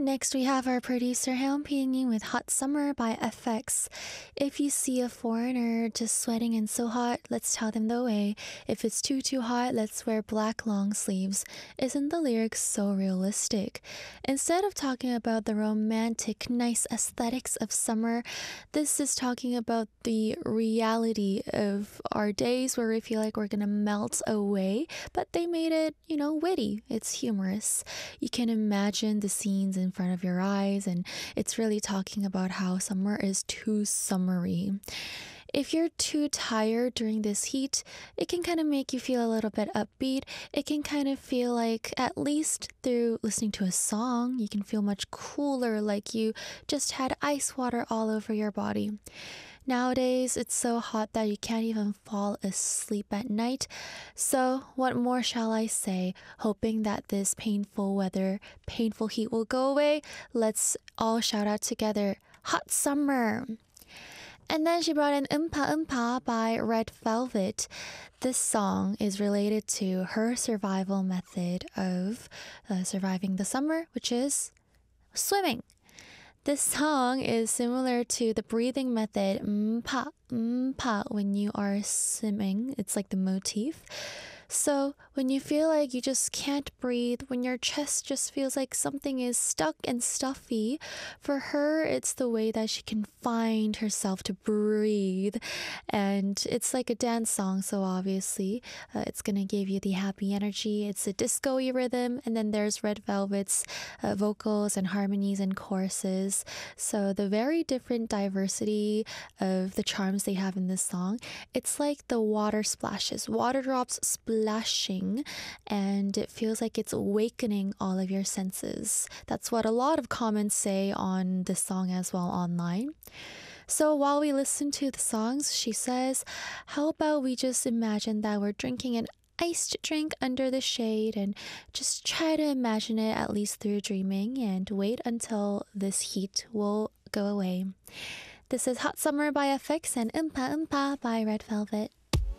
Next, we have our producer Hyun Ping with Hot Summer by FX. If you see a foreigner just sweating and so hot, let's tell them the way. If it's too hot, let's wear black long sleeves. Isn't the lyrics so realistic? Instead of talking about the romantic, nice aesthetics of summer, this is talking about the reality of our days where we feel like we're gonna melt away, but they made it, witty. It's humorous. You can imagine the scenes in front of your eyes, and it's really talking about how summer is too summery. If you're too tired during this heat, it can kind of make you feel a little bit upbeat. It can kind of feel like, at least through listening to a song, you can feel much cooler, like you just had ice water all over your body. Nowadays, it's so hot that you can't even fall asleep at night. So, what more shall I say? Hoping that this painful weather, painful heat will go away, let's all shout out together, Hot Summer! And then she brought in Umpa Umpa by Red Velvet. This song is related to her survival method of surviving the summer, which is swimming. This song is similar to the breathing method mpa, mpa when you are swimming. It's like the motif. So when you feel like you just can't breathe, when your chest just feels like something is stuck and stuffy, for her, it's the way that she can find herself to breathe. And it's like a dance song, so obviously it's going to give you the happy energy. It's a disco-y rhythm, and then there's Red Velvet's vocals and harmonies and choruses. So the very different diversity of the charms they have in this song, it's like the water splashes, water drops splashing, and it feels like it's awakening all of your senses. That's what a lot of comments say on this song as well online. So while we listen to the songs, she says, how about we just imagine that we're drinking an iced drink under the shade and just try to imagine it at least through dreaming and wait until this heat will go away. This is Hot Summer by FX and Umpa Umpa by Red Velvet.